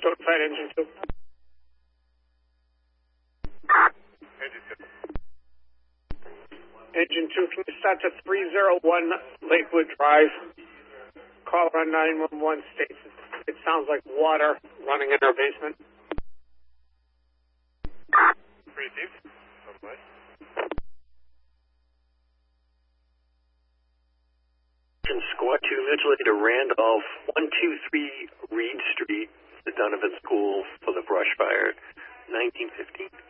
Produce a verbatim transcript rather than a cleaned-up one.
notified engine two. Engine two. Engine two, can you start to three oh one Lakewood Drive? Caller on nine one one states it sounds like water running in her basement. Received. Okay. Squad two mutually to Randolph, one two three Reed Street, the Donovan School for the brush fire, nineteen fifteen.